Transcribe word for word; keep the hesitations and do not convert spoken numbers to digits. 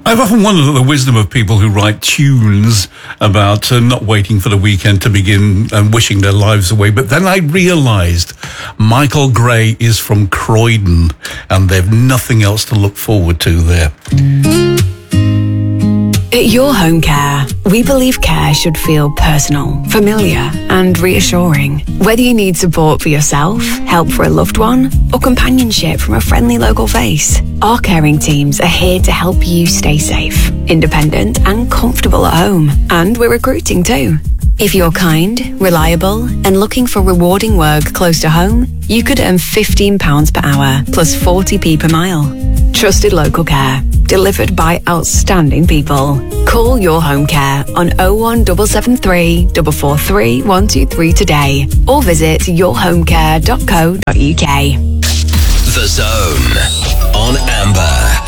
I've often wondered at the wisdom of people who write tunes about uh, not waiting for the weekend to begin and wishing their lives away. But then I realised Michael Gray is from Croydon and they've nothing else to look forward to there. At Your Home Care, we believe care should feel personal, familiar and reassuring. Whether you need support for yourself, help for a loved one, or companionship from a friendly local face, our caring teams are here to help you stay safe, independent and comfortable at home. And we're recruiting too. If you're kind, reliable and looking for rewarding work close to home, you could earn fifteen pounds per hour plus forty p per mile. Trusted local care, delivered by outstanding people. Call Your Home Care on oh one seven seven three, four four three, one two three today or visit your home care dot co dot uk. The Zone on Amber.